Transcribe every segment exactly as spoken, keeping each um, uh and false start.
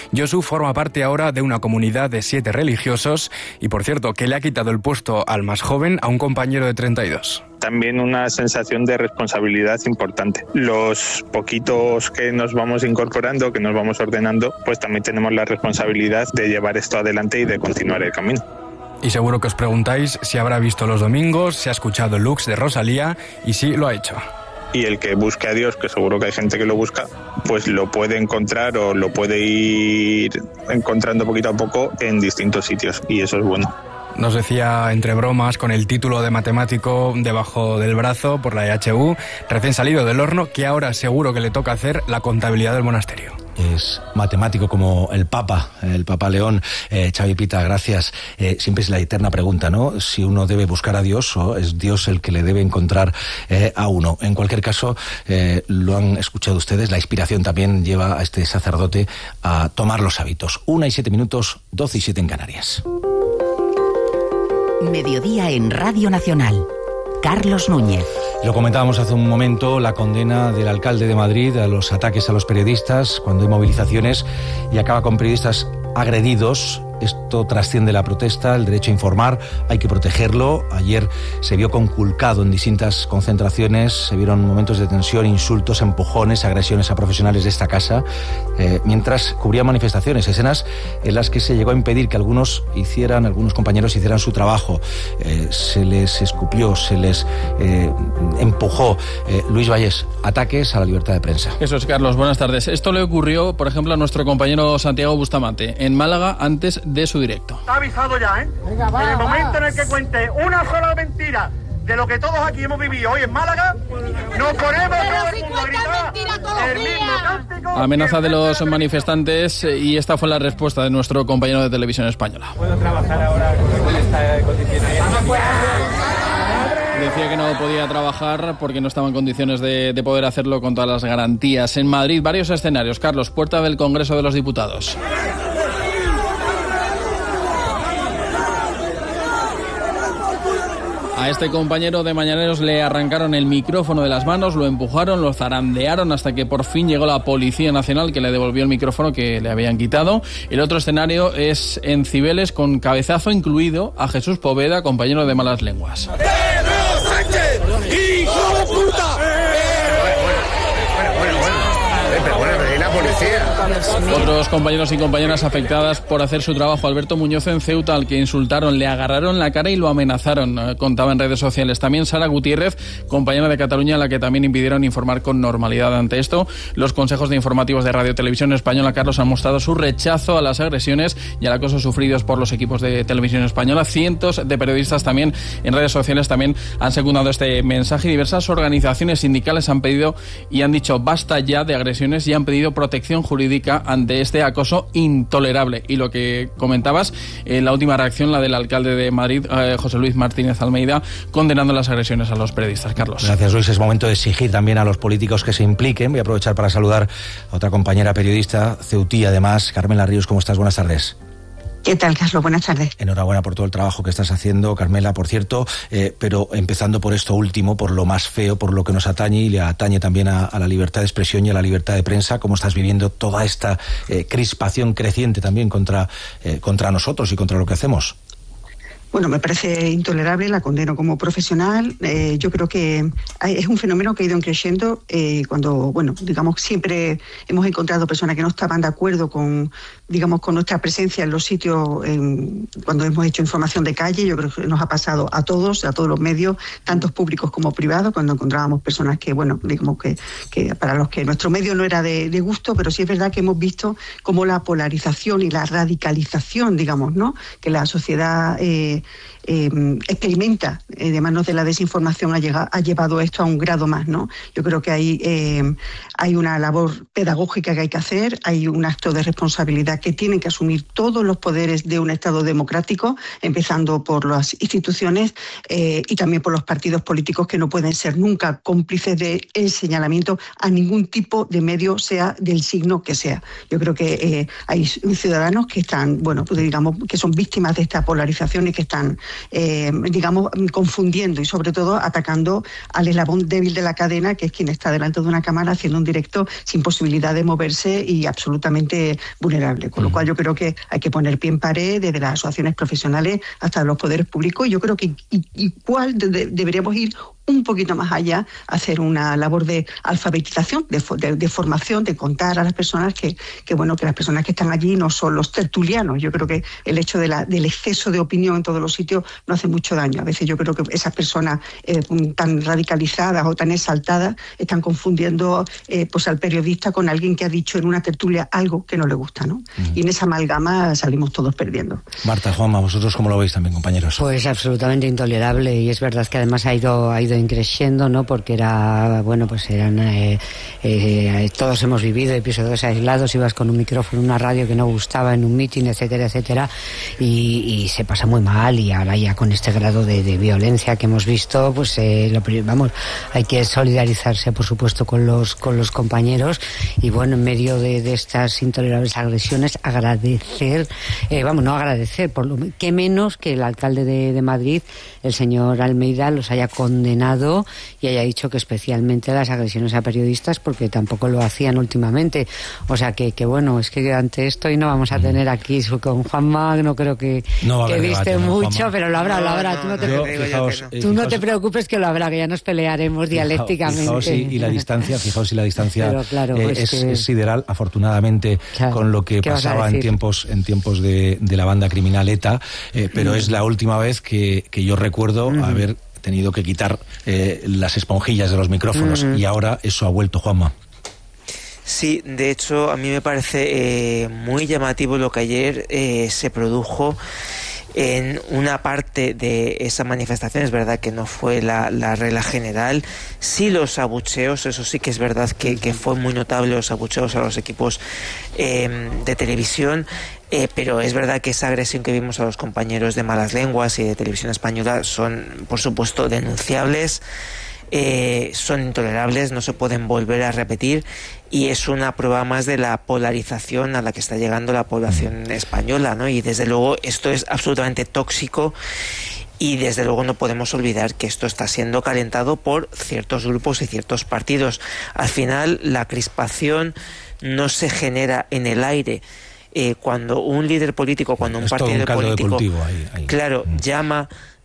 Josu forma parte ahora de una comunidad de siete religiosos y, por cierto, que le ha quitado el puesto al más joven, a un compañero de treinta y dos. También una sensación de responsabilidad importante. Los poquitos que nos vamos incorporando, que nos vamos ordenando, pues también tenemos la responsabilidad de llevar esto adelante y de continuar el camino. Y seguro que os preguntáis si habrá visto Los Domingos, si ha escuchado Lux de Rosalía, y sí, lo ha hecho. Y el que busque a Dios, que seguro que hay gente que lo busca, pues lo puede encontrar o lo puede ir encontrando poquito a poco en distintos sitios, y eso es bueno. Nos decía entre bromas, con el título de matemático debajo del brazo por la E H U, recién salido del horno, que ahora seguro que le toca hacer la contabilidad del monasterio. Es matemático como el Papa, el Papa León. Eh, Xavi Pita, gracias. Eh, siempre es la eterna pregunta, ¿no? Si uno debe buscar a Dios o es Dios el que le debe encontrar eh, a uno. En cualquier caso, eh, lo han escuchado ustedes, la inspiración también lleva a este sacerdote a tomar los hábitos. Una y siete minutos, doce y siete en Canarias. Mediodía en Radio Nacional. Carlos Núñez. Lo comentábamos hace un momento, la condena del alcalde de Madrid a los ataques a los periodistas cuando hay movilizaciones y acaba con periodistas agredidos. Esto trasciende la protesta, el derecho a informar, hay que protegerlo. Ayer se vio conculcado en distintas concentraciones, se vieron momentos de tensión, insultos, empujones, agresiones a profesionales de esta casa, eh, mientras cubrían manifestaciones, escenas en las que se llegó a impedir que algunos hicieran, algunos compañeros hicieran su trabajo. Eh, se les escupió, se les eh, empujó. Eh, Luis Vallés, ataques a la libertad de prensa. Eso es, Carlos, buenas tardes. Esto le ocurrió, por ejemplo, a nuestro compañero Santiago Bustamante, en Málaga, antes de su directo. Está avisado ya, ¿eh? Venga, va, en el momento va. En el que cuente una sola mentira de lo que todos aquí hemos vivido hoy en Málaga, nos ponemos todo el mundo a gritar el mismo cántico. Amenaza de los manifestantes, y esta fue la respuesta de nuestro compañero de Televisión Española. ¿Puedo trabajar ahora con esta condición? Decía que no podía trabajar porque no estaba en condiciones de, de poder hacerlo con todas las garantías. En Madrid, varios escenarios. Carlos, puerta del Congreso de los Diputados. A este compañero de Mañaneros le arrancaron el micrófono de las manos, lo empujaron, lo zarandearon hasta que por fin llegó la Policía Nacional, que le devolvió el micrófono que le habían quitado. El otro escenario es en Cibeles, con cabezazo incluido a Jesús Poveda, compañero de Malas Lenguas. ¡Pedro Sánchez, hijo de puta! Otros compañeros y compañeras afectadas por hacer su trabajo. Alberto Muñoz en Ceuta, al que insultaron, le agarraron la cara y lo amenazaron, contaba en redes sociales. También Sara Gutiérrez, compañera de Cataluña, a la que también impidieron informar con normalidad. Ante esto, los consejos de informativos de Radio Televisión Española, Carlos, han mostrado su rechazo a las agresiones y al acoso sufridos por los equipos de Televisión Española. Cientos de periodistas también en redes sociales también han secundado este mensaje, y diversas organizaciones sindicales han pedido y han dicho basta ya de agresiones y han pedido protección jurídica ante este acoso intolerable. Y lo que comentabas, eh, la última reacción, la del alcalde de Madrid, eh, José Luis Martínez Almeida, condenando las agresiones a los periodistas. Carlos. Gracias, Luis. Es momento de exigir también a los políticos que se impliquen. Voy a aprovechar para saludar a otra compañera periodista, ceutí además, Carmela Ríos. ¿Cómo estás? Buenas tardes. ¿Qué tal, Carlos? Buenas tardes. Enhorabuena por todo el trabajo que estás haciendo, Carmela, por cierto, eh, pero empezando por esto último, por lo más feo, por lo que nos atañe y le atañe también a, a la libertad de expresión y a la libertad de prensa. ¿Cómo estás viviendo toda esta eh, crispación creciente también contra, eh, contra nosotros y contra lo que hacemos? Bueno, me parece intolerable, la condeno como profesional. Eh, yo creo que hay, es un fenómeno que ha ido creciendo eh, cuando, bueno, digamos, siempre hemos encontrado personas que no estaban de acuerdo con, digamos, con nuestra presencia en los sitios, en, cuando hemos hecho información de calle. Yo creo que nos ha pasado a todos, a todos los medios, tantos públicos como privados, cuando encontrábamos personas que, bueno, digamos que, que para los que nuestro medio no era de, de gusto, pero sí es verdad que hemos visto cómo la polarización y la radicalización, digamos, ¿no?, que la sociedad eh, Eh, experimenta eh, de manos de la desinformación ha, llegado, ha llevado esto a un grado más, ¿no? Yo creo que hay, eh, hay una labor pedagógica que hay que hacer, hay un acto de responsabilidad que tienen que asumir todos los poderes de un Estado democrático, empezando por las instituciones eh, y también por los partidos políticos, que no pueden ser nunca cómplices del señalamiento a ningún tipo de medio, sea del signo que sea. Yo creo que eh, hay ciudadanos que están, bueno, pues digamos, que son víctimas de esta polarización y que están, eh, digamos, confundiendo y sobre todo atacando al eslabón débil de la cadena, que es quien está delante de una cámara haciendo un directo sin posibilidad de moverse y absolutamente vulnerable. Con lo cual yo creo que hay que poner pie en pared desde las asociaciones profesionales hasta los poderes públicos, y yo creo que igual de, de, deberíamos ir un poquito más allá, hacer una labor de alfabetización, de, de, de formación, de contar a las personas que, que, bueno, que las personas que están allí no son los tertulianos. Yo creo que el hecho de la, del exceso de opinión en todos los sitios no hace mucho daño. A veces yo creo que esas personas eh, tan radicalizadas o tan exaltadas están confundiendo eh, pues al periodista con alguien que ha dicho en una tertulia algo que no le gusta, ¿no? Uh-huh. Y en esa amalgama salimos todos perdiendo. Marta, Juanma, ¿vosotros cómo lo veis también, compañeros? Pues absolutamente intolerable, y es verdad que además ha ido, ha ido creciendo, ¿no? Porque era, bueno, pues eran, eh, eh, todos hemos vivido episodios aislados, ibas con un micrófono, una radio que no gustaba en un mitin, etcétera, etcétera, y, y se pasa muy mal, y ahora ya con este grado de, de violencia que hemos visto, pues eh, lo, vamos, hay que solidarizarse, por supuesto, con los, con los compañeros, y bueno, en medio de, de estas intolerables agresiones, agradecer, eh, vamos, no agradecer, por lo que menos que el alcalde de, de Madrid, el señor Almeida, los haya condenado y haya dicho que especialmente las agresiones a periodistas, porque tampoco lo hacían últimamente. O sea que, que bueno, es que ante esto y no vamos a tener aquí con Juanma, no creo que, no que viste debate, mucho, no, pero lo habrá, no, lo habrá. No, tú no, no, te, yo, pre- fijaos, no. eh, Tú no fijaos, te preocupes, que lo habrá, que ya nos pelearemos fijaos, dialécticamente. Fijaos y, y la distancia, fijaos y la distancia pero, claro, eh, es, que... es sideral, afortunadamente, claro, con lo que pasaba en tiempos en tiempos de, de la banda criminal ETA, eh, pero mm. es la última vez que, que yo recuerdo mm. haber tenido que quitar eh, las esponjillas de los micrófonos, mm. y ahora eso ha vuelto, Juanma. Sí, de hecho a mí me parece eh, muy llamativo lo que ayer eh, se produjo en una parte de esa manifestación. Es verdad que no fue la, la regla general, sí los abucheos, eso sí que es verdad que, que fue muy notable, los abucheos a los equipos eh, de televisión. Eh, pero es verdad que esa agresión que vimos a los compañeros de Malas Lenguas y de Televisión Española son, por supuesto, denunciables, eh, son intolerables, no se pueden volver a repetir, y es una prueba más de la polarización a la que está llegando la población española, ¿no? Y desde luego esto es absolutamente tóxico, y desde luego no podemos olvidar que esto está siendo calentado por ciertos grupos y ciertos partidos. Al final la crispación no se genera en el aire. Eh, cuando un líder político, cuando un es partido un político, ahí, ahí. claro, mm. llama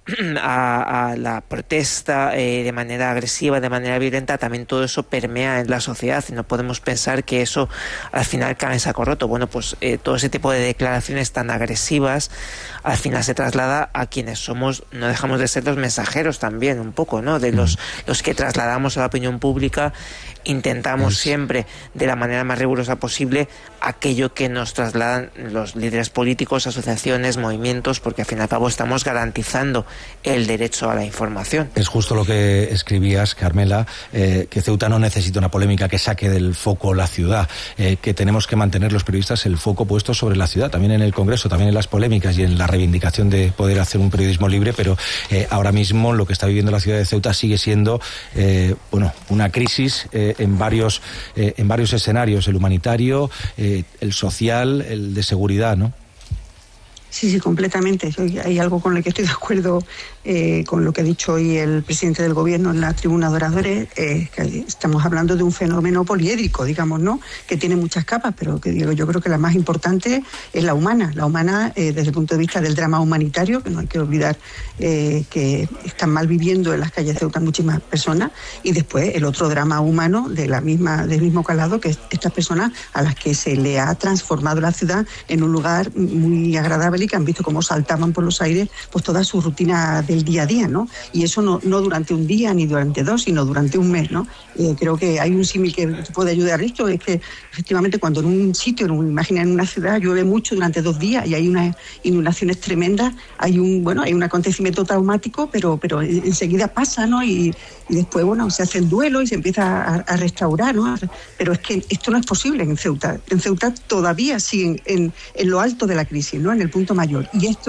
a, a la protesta eh, de manera agresiva, de manera violenta, también todo eso permea en la sociedad, y no podemos pensar que eso al final cae en saco roto. Bueno, pues eh, todo ese tipo de declaraciones tan agresivas al final se traslada a quienes somos, no dejamos de ser los mensajeros también, un poco, ¿no? De los, mm. los que trasladamos a la opinión pública. Intentamos siempre, de la manera más rigurosa posible, aquello que nos trasladan los líderes políticos, asociaciones, movimientos, porque al fin y al cabo estamos garantizando el derecho a la información. Es justo lo que escribías, Carmela, eh, que Ceuta no necesita una polémica que saque del foco la ciudad, eh, que tenemos que mantener los periodistas el foco puesto sobre la ciudad, también en el Congreso, también en las polémicas y en la reivindicación de poder hacer un periodismo libre, pero eh, ahora mismo lo que está viviendo la ciudad de Ceuta sigue siendo eh, bueno, una crisis eh, en varios eh, en varios escenarios, el humanitario, eh, el social, el de seguridad, ¿no? Sí, sí, completamente. Hay algo con lo que estoy de acuerdo eh, con lo que ha dicho hoy el presidente del gobierno en la tribuna de oradores. Eh, que estamos hablando de un fenómeno poliédrico, digamos, ¿no? Que tiene muchas capas, pero que digo, yo creo que la más importante es la humana. La humana eh, desde el punto de vista del drama humanitario, que no hay que olvidar eh, que están mal viviendo en las calles de Ceuta muchísimas personas, y después el otro drama humano de la misma, del mismo calado, que es estas personas a las que se le ha transformado la ciudad en un lugar muy agradable, y que han visto cómo saltaban por los aires pues toda su rutina del día a día, ¿no? Y eso no, no durante un día ni durante dos, sino durante un mes, ¿no? Eh, creo que hay un símil que puede ayudar a esto, es que efectivamente cuando en un sitio, en un, imagina en una ciudad, llueve mucho durante dos días y hay unas inundaciones tremendas, hay un, bueno, hay un acontecimiento traumático, pero, pero enseguida pasa, ¿no? Y, y después, bueno, se hace el duelo y se empieza a, a restaurar, ¿no? Pero es que esto no es posible en Ceuta. En Ceuta todavía siguen en, en lo alto de la crisis, ¿no? En el punto mayor. Y esto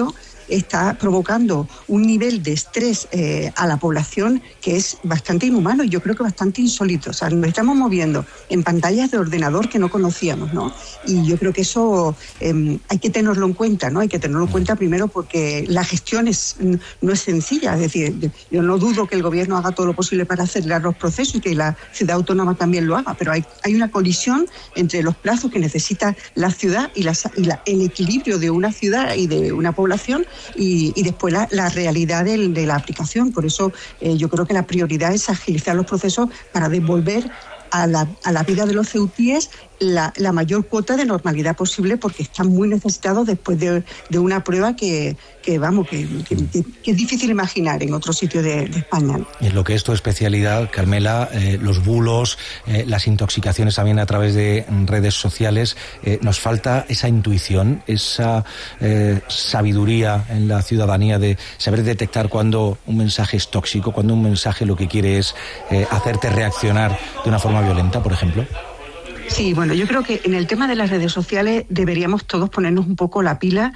está provocando un nivel de estrés eh, a la población que es bastante inhumano y yo creo que bastante insólito. O sea, nos estamos moviendo en pantallas de ordenador que no conocíamos, ¿no? Y yo creo que eso eh, hay que tenerlo en cuenta, ¿no? Hay que tenerlo en cuenta primero porque la gestión es, no es sencilla. Es decir, yo no dudo que el gobierno haga todo lo posible para acelerar los procesos y que la ciudad autónoma también lo haga, pero hay, hay una colisión entre los plazos que necesita la ciudad y, la, y la, el equilibrio de una ciudad y de una población y, y después la, la realidad del, de la aplicación. Por eso eh, yo creo que la prioridad es agilizar los procesos para devolver a la, a la vida de los ceutíes la, la mayor cuota de normalidad posible, porque están muy necesitados después de, de una prueba que, que vamos, que, que, que es difícil imaginar en otro sitio de, de España. Y en lo que es tu especialidad, Carmela, eh, los bulos, eh, las intoxicaciones también a través de redes sociales, eh, nos falta esa intuición, esa eh, sabiduría en la ciudadanía de saber detectar cuando un mensaje es tóxico, cuando un mensaje lo que quiere es eh, hacerte reaccionar de una forma violenta, por ejemplo. Sí, bueno, yo creo que en el tema de las redes sociales deberíamos todos ponernos un poco la pila,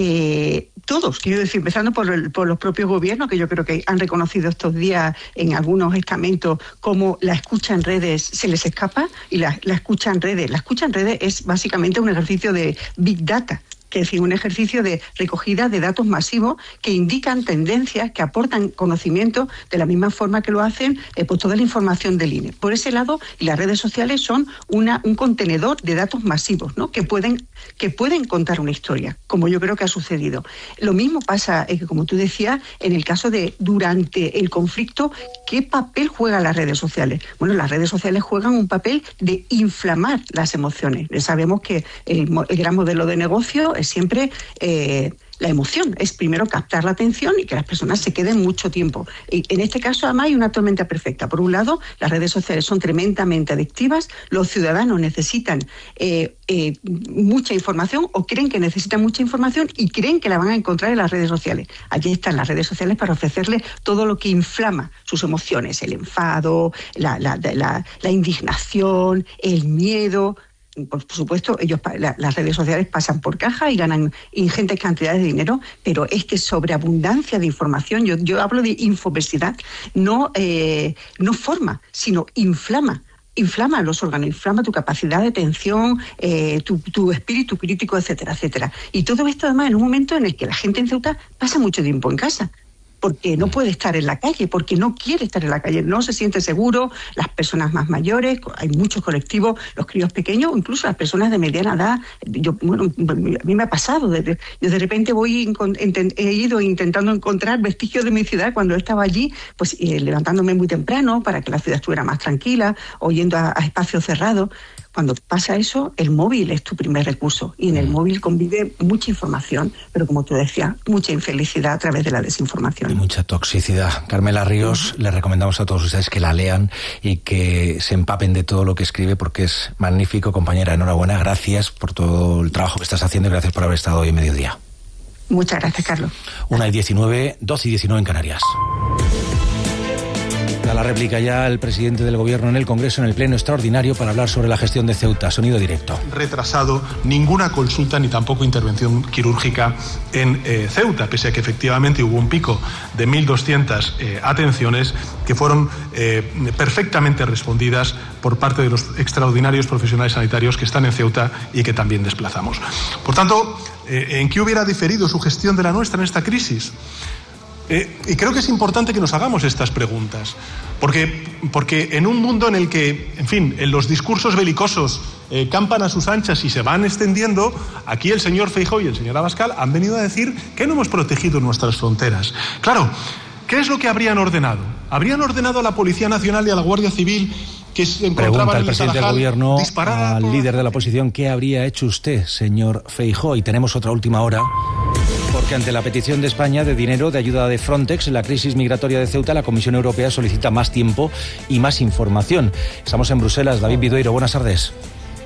eh, todos, quiero decir, empezando por, el, por los propios gobiernos, que yo creo que han reconocido estos días en algunos estamentos cómo la escucha en redes se les escapa y la, la escucha en redes. La escucha en redes es básicamente un ejercicio de Big Data, que es decir, un ejercicio de recogida de datos masivos que indican tendencias, que aportan conocimiento de la misma forma que lo hacen eh, pues toda la información del I N E. Por ese lado, las redes sociales son una, un contenedor de datos masivos, ¿no? que pueden que pueden contar una historia, como yo creo que ha sucedido. Lo mismo pasa, eh, como tú decías, en el caso de durante el conflicto, ¿qué papel juegan las redes sociales? Bueno, las redes sociales juegan un papel de inflamar las emociones. Sabemos que el, el gran modelo de negocio es siempre eh, la emoción, es primero captar la atención y que las personas se queden mucho tiempo. Y en este caso, además, hay una tormenta perfecta. Por un lado, las redes sociales son tremendamente adictivas, los ciudadanos necesitan eh, eh, mucha información o creen que necesitan mucha información y creen que la van a encontrar en las redes sociales. Allí están las redes sociales para ofrecerles todo lo que inflama sus emociones, el enfado, la, la, la, la indignación, el miedo. Por supuesto, ellos la, las redes sociales pasan por caja y ganan ingentes cantidades de dinero, pero es que sobreabundancia de información, yo, yo hablo de infobesidad, no, eh, no forma, sino inflama. Inflama los órganos, inflama tu capacidad de atención, eh, tu, tu espíritu crítico, etcétera, etcétera. Y todo esto además en un momento en el que la gente en Ceuta pasa mucho tiempo en casa, porque no puede estar en la calle, porque no quiere estar en la calle, no se siente seguro, las personas más mayores, hay muchos colectivos, los críos pequeños, incluso las personas de mediana edad. Yo, bueno, a mí me ha pasado, de, yo de repente voy, he ido intentando encontrar vestigios de mi ciudad cuando estaba allí, pues eh, levantándome muy temprano para que la ciudad estuviera más tranquila, o yendo a, a espacios cerrados. Cuando pasa eso, el móvil es tu primer recurso y en el móvil convive mucha información, pero como tú decías, mucha infelicidad a través de la desinformación. Y mucha toxicidad. Carmela Ríos, uh-huh. le recomendamos a todos ustedes que la lean y que se empapen de todo lo que escribe porque es magnífico. Compañera, enhorabuena, gracias por todo el trabajo que estás haciendo y gracias por haber estado hoy en Mediodía. Muchas gracias, Carlos. Una y diecinueve, doce y diecinueve en Canarias. Da la réplica ya el presidente del Gobierno en el Congreso, en el Pleno Extraordinario, para hablar sobre la gestión de Ceuta. Sonido directo. Retrasado ninguna consulta ni tampoco intervención quirúrgica en eh, Ceuta, pese a que efectivamente hubo un pico de mil doscientas eh, atenciones que fueron eh, perfectamente respondidas por parte de los extraordinarios profesionales sanitarios que están en Ceuta y que también desplazamos. Por tanto, eh, ¿en qué hubiera diferido su gestión de la nuestra en esta crisis? Eh, y creo que es importante que nos hagamos estas preguntas, porque, porque en un mundo en el que, en fin, en los discursos belicosos eh, campan a sus anchas y se van extendiendo, aquí el señor Feijóo y el señor Abascal han venido a decir que no hemos protegido nuestras fronteras. Claro, ¿qué es lo que habrían ordenado? ¿Habrían ordenado a la Policía Nacional y a la Guardia Civil que se encontraban Pregunta en el presidente del Gobierno al por... líder de la oposición, ¿qué habría hecho usted, señor Feijóo? Y tenemos otra última hora, porque ante la petición de España de dinero de ayuda de Frontex en la crisis migratoria de Ceuta, la Comisión Europea solicita más tiempo y más información. Estamos en Bruselas. David Vidueiro, buenas tardes.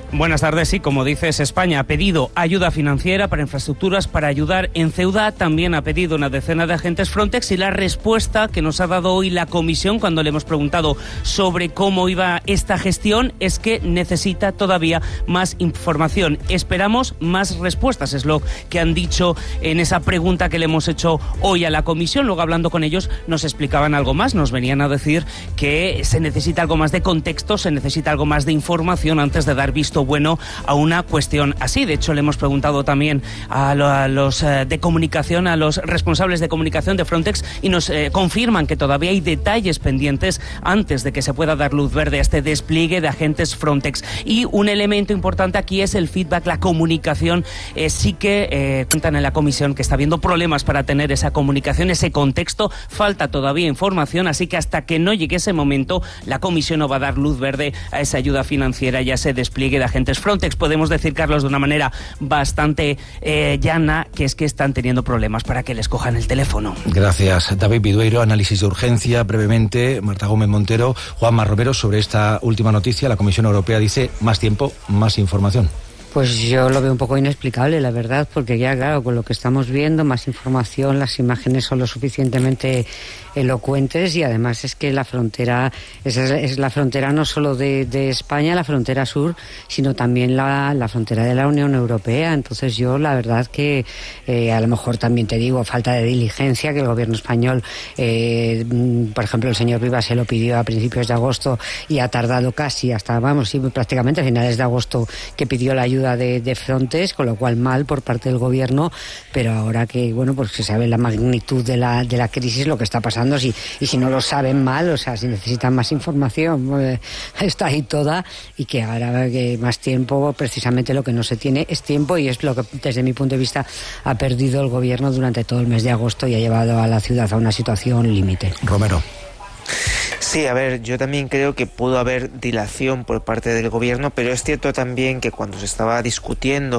Buenas tardes. Sí, como dices, España ha pedido ayuda financiera para infraestructuras para ayudar en Ceuta. También ha pedido una decena de agentes Frontex y la respuesta que nos ha dado hoy la Comisión cuando le hemos preguntado sobre cómo iba esta gestión es que necesita todavía más información. Esperamos más respuestas, es lo que han dicho en esa pregunta que le hemos hecho hoy a la Comisión. Luego, hablando con ellos, nos explicaban algo más. Nos venían a decir que se necesita algo más de contexto, se necesita algo más de información antes de dar visto bueno a una cuestión así. De hecho, le hemos preguntado también a, lo, a los eh, de comunicación, a los responsables de comunicación de Frontex y nos eh, confirman que todavía hay detalles pendientes antes de que se pueda dar luz verde a este despliegue de agentes Frontex. Y un elemento importante aquí es el feedback, la comunicación. Eh, sí que eh, cuentan en la Comisión que está habiendo problemas para tener esa comunicación, ese contexto. Falta todavía información, así que hasta que no llegue ese momento, la Comisión no va a dar luz verde a esa ayuda financiera y a ese despliegue de agentes Frontex. Podemos decir, Carlos, de una manera bastante eh, llana, que es que están teniendo problemas para que les cojan el teléfono. Gracias, David Vidueiro. Análisis de urgencia, brevemente. Marta Gómez Montero, Juanma Romero, sobre esta última noticia. La Comisión Europea dice más tiempo, más información. Pues yo lo veo un poco inexplicable, la verdad, porque ya, claro, con lo que estamos viendo, más información, las imágenes son lo suficientemente elocuentes y además es que la frontera es, es la frontera no solo de, de España, la frontera sur, sino también la, la frontera de la Unión Europea. Entonces yo, la verdad que eh, a lo mejor también te digo, falta de diligencia, que el gobierno español, eh, por ejemplo, el señor Rivas se lo pidió a principios de agosto y ha tardado casi hasta, vamos, sí, prácticamente a finales de agosto que pidió la ayuda De, de Frontex, con lo cual mal por parte del gobierno, pero ahora que, bueno, pues se sabe la magnitud de la, de la crisis, lo que está pasando, si, y si no lo saben mal, o sea, si necesitan más información, pues, está ahí toda, y que ahora que más tiempo, precisamente lo que no se tiene es tiempo, y es lo que desde mi punto de vista ha perdido el gobierno durante todo el mes de agosto y ha llevado a la ciudad a una situación límite. Romero. Sí, a ver, yo también creo que pudo haber dilación por parte del gobierno, pero es cierto también que cuando se estaba discutiendo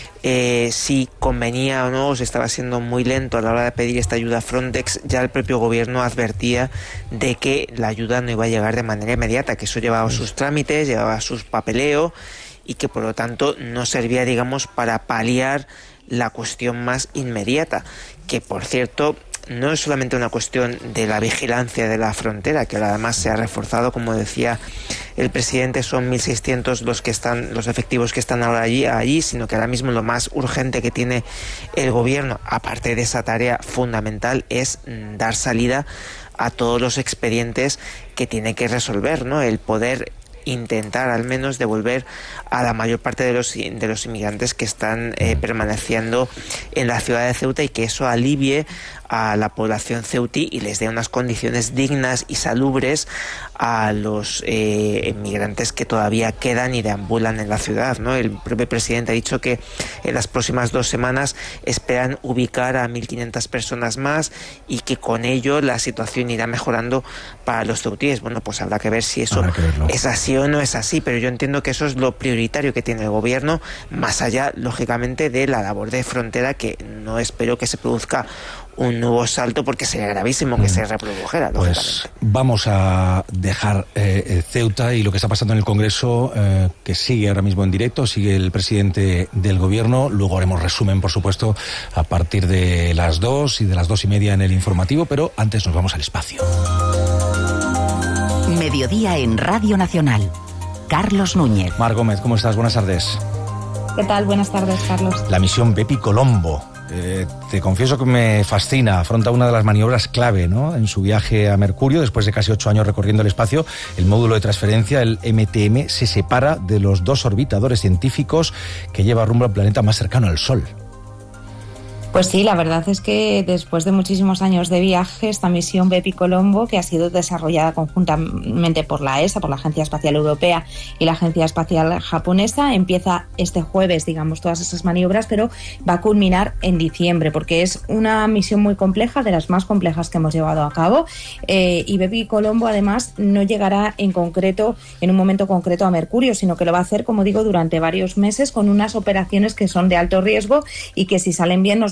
eh, si convenía o no, o se estaba siendo muy lento a la hora de pedir esta ayuda a Frontex, ya el propio gobierno advertía de que la ayuda no iba a llegar de manera inmediata, que eso llevaba sus trámites, llevaba sus papeleo y que por lo tanto no servía, digamos, para paliar la cuestión más inmediata, que por cierto no es solamente una cuestión de la vigilancia de la frontera, que además se ha reforzado, como decía el presidente, son mil seiscientos los que están, los efectivos que están ahora allí, allí, sino que ahora mismo lo más urgente que tiene el gobierno, aparte de esa tarea fundamental, es dar salida a todos los expedientes que tiene que resolver, ¿no? El poder intentar al menos devolver a la mayor parte de los de los inmigrantes que están eh, permaneciendo en la ciudad de Ceuta, y que eso alivie a la población ceutí y les dé unas condiciones dignas y salubres a los eh, inmigrantes que todavía quedan y deambulan en la ciudad, ¿no? El propio presidente ha dicho que en las próximas dos semanas esperan ubicar a mil quinientas personas más y que con ello la situación irá mejorando para los ceutíes. Bueno, pues habrá que ver si eso es así o no es así, pero yo entiendo que eso es lo prioritario que tiene el gobierno, más allá, lógicamente, de la labor de frontera, que no espero que se produzca un nuevo salto porque sería gravísimo que mm. se reprodujera. Pues vamos a dejar eh, Ceuta y lo que está pasando en el Congreso, eh, que sigue ahora mismo en directo, sigue el presidente del gobierno. Luego haremos resumen, por supuesto, a partir de las dos y de las dos y media en el informativo, pero antes nos vamos al espacio. Mediodía en Radio Nacional. Carlos Núñez. Mar Gómez, ¿cómo estás? Buenas tardes. ¿Qué tal? Buenas tardes, Carlos. La misión Bepi Colombo. Eh, te confieso que me fascina. Afronta una de las maniobras clave, ¿no?, en su viaje a Mercurio. Después de casi ocho años recorriendo el espacio, el módulo de transferencia, el M T M, se separa de los dos orbitadores científicos que lleva rumbo al planeta más cercano al Sol. Pues sí, la verdad es que después de muchísimos años de viaje, esta misión Bepi Colombo, que ha sido desarrollada conjuntamente por la E S A, por la Agencia Espacial Europea y la Agencia Espacial Japonesa, empieza este jueves, digamos, todas esas maniobras, pero va a culminar en diciembre, porque es una misión muy compleja, de las más complejas que hemos llevado a cabo, eh, y Bepi Colombo además no llegará en concreto, en un momento concreto a Mercurio, sino que lo va a hacer, como digo, durante varios meses con unas operaciones que son de alto riesgo y que, si salen bien, nos van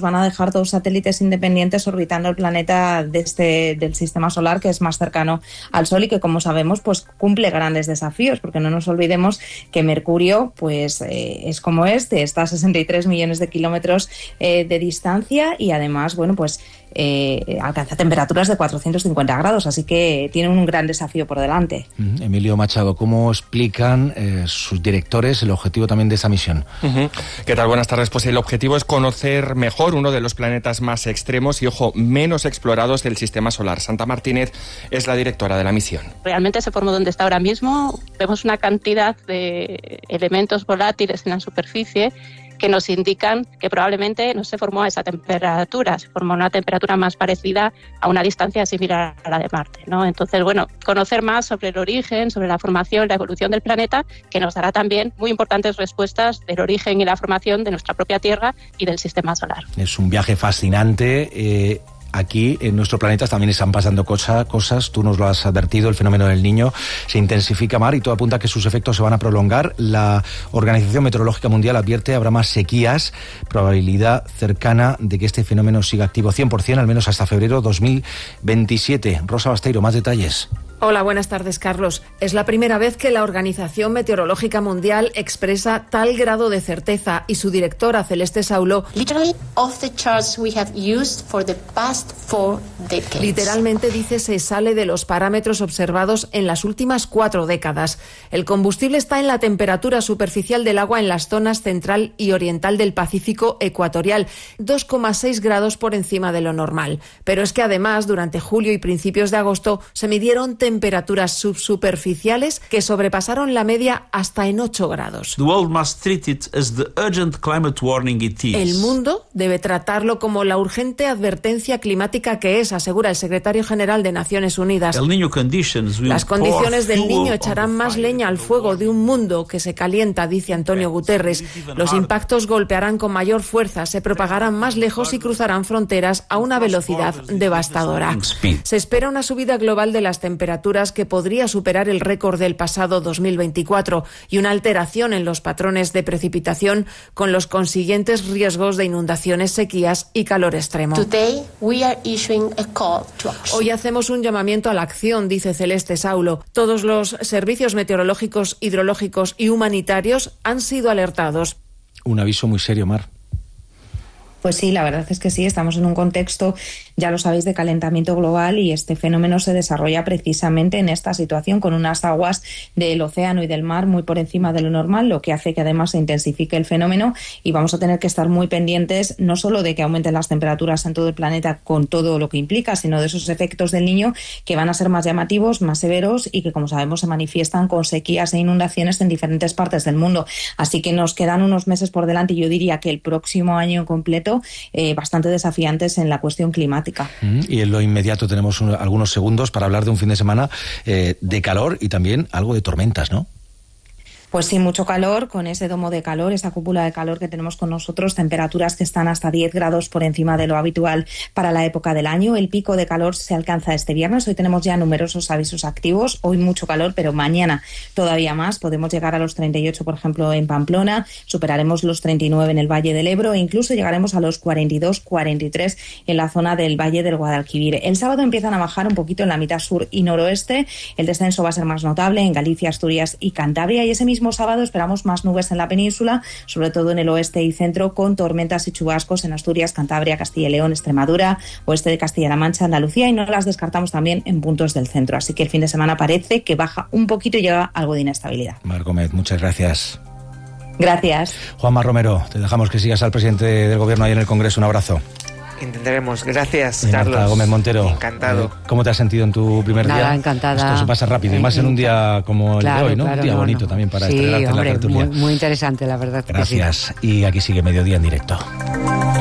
van a dejar dos satélites independientes orbitando el planeta desde del sistema solar, que es más cercano al Sol y que, como sabemos, pues cumple grandes desafíos, porque no nos olvidemos que Mercurio pues eh, es como este, está a sesenta y tres millones de kilómetros eh, de distancia y además, bueno, pues Eh, alcanza temperaturas de cuatrocientos cincuenta grados, así que tiene un gran desafío por delante. Uh-huh. Emilio Machado, ¿cómo explican eh, sus directores el objetivo también de esta misión? Uh-huh. ¿Qué tal? Buenas tardes. Pues el objetivo es conocer mejor uno de los planetas más extremos y, ojo, menos explorados del sistema solar. Santa Martínez es la directora de la misión. Realmente se formó donde está ahora mismo. Vemos una cantidad de elementos volátiles en la superficie que nos indican que probablemente no se formó a esa temperatura, se formó a una temperatura más parecida a una distancia similar a la de Marte, ¿no? Entonces, bueno, conocer más sobre el origen, sobre la formación, la evolución del planeta, que nos dará también muy importantes respuestas del origen y la formación de nuestra propia Tierra y del sistema solar. Es un viaje fascinante. Eh... Aquí en nuestro planeta también están pasando cosa, cosas, tú nos lo has advertido, el fenómeno del Niño se intensifica, Mar, y todo apunta a que sus efectos se van a prolongar. La Organización Meteorológica Mundial advierte habrá más sequías, probabilidad cercana de que este fenómeno siga activo cien por ciento, al menos hasta febrero dos mil veintisiete. Rosa Basteiro, más detalles. Hola, buenas tardes, Carlos. Es la primera vez que la Organización Meteorológica Mundial expresa tal grado de certeza y su directora, Celeste Saulo, Literally off the charts we have used for the past four decades. Literalmente dice se sale de los parámetros observados en las últimas cuatro décadas. El combustible está en la temperatura superficial del agua en las zonas central y oriental del Pacífico ecuatorial, dos coma seis grados por encima de lo normal. Pero es que además, durante julio y principios de agosto, se midieron temperaturas subsuperficiales que sobrepasaron la media hasta en ocho grados. The world must treat it as the urgent climate warning it is. El mundo debe tratarlo como la urgente advertencia climática que es, asegura el secretario general de Naciones Unidas. El Niño conditions will Las condiciones pour del Niño fuel echarán on the más fire. leña al fuego de un mundo que se calienta, dice Antonio Guterres. Los impactos golpearán con mayor fuerza, se propagarán más lejos y cruzarán fronteras a una velocidad devastadora. Se espera una subida global de las temperaturas que podría superar el récord del pasado dos mil veinticuatro y una alteración en los patrones de precipitación con los consiguientes riesgos de inundaciones, sequías y calor extremo. Today we are issuing a call to action. Hoy hacemos un llamamiento a la acción, dice Celeste Saulo. Todos los servicios meteorológicos, hidrológicos y humanitarios han sido alertados. Un aviso muy serio, Mar. Pues sí, la verdad es que sí, estamos en un contexto, ya lo sabéis, de calentamiento global y este fenómeno se desarrolla precisamente en esta situación con unas aguas del océano y del mar muy por encima de lo normal, lo que hace que además se intensifique el fenómeno y vamos a tener que estar muy pendientes no solo de que aumenten las temperaturas en todo el planeta con todo lo que implica, sino de esos efectos del Niño que van a ser más llamativos, más severos y que, como sabemos, se manifiestan con sequías e inundaciones en diferentes partes del mundo. Así que nos quedan unos meses por delante y yo diría que el próximo año completo Eh, bastante desafiantes en la cuestión climática. Mm, y en lo inmediato tenemos un, algunos segundos para hablar de un fin de semana eh, de calor y también algo de tormentas, ¿no? Pues sí, mucho calor, con ese domo de calor, esa cúpula de calor que tenemos con nosotros, temperaturas que están hasta diez grados por encima de lo habitual para la época del año. El pico de calor se alcanza este viernes, hoy tenemos ya numerosos avisos activos, hoy mucho calor, pero mañana todavía más, podemos llegar a los treinta y ocho, por ejemplo, en Pamplona, superaremos los treinta y nueve en el Valle del Ebro e incluso llegaremos a los cuarenta y dos, cuarenta y tres en la zona del Valle del Guadalquivir. El sábado empiezan a bajar un poquito en la mitad sur y noroeste, el descenso va a ser más notable en Galicia, Asturias y Cantabria y ese mismo mismo sábado esperamos más nubes en la península, sobre todo en el oeste y centro, con tormentas y chubascos en Asturias, Cantabria, Castilla y León, Extremadura, oeste de Castilla-La Mancha, Andalucía, y no las descartamos también en puntos del centro. Así que el fin de semana parece que baja un poquito y llega algo de inestabilidad. Mar Gómez, muchas gracias. Gracias. Juanma Romero, te dejamos que sigas al presidente del Gobierno ahí en el Congreso. Un abrazo. Intentaremos. Gracias, Marta Carlos. Gómez Montero. Encantado. Eh, ¿Cómo te has sentido en tu primer Nada, día? encantada. Esto se pasa rápido, y más en un día como claro, el de hoy, ¿no? Claro, un día no, bonito no. también para sí, estrenarte hombre, en la tertulia. Muy, muy interesante, la verdad. Gracias. Que sí. Y aquí sigue Mediodía en directo.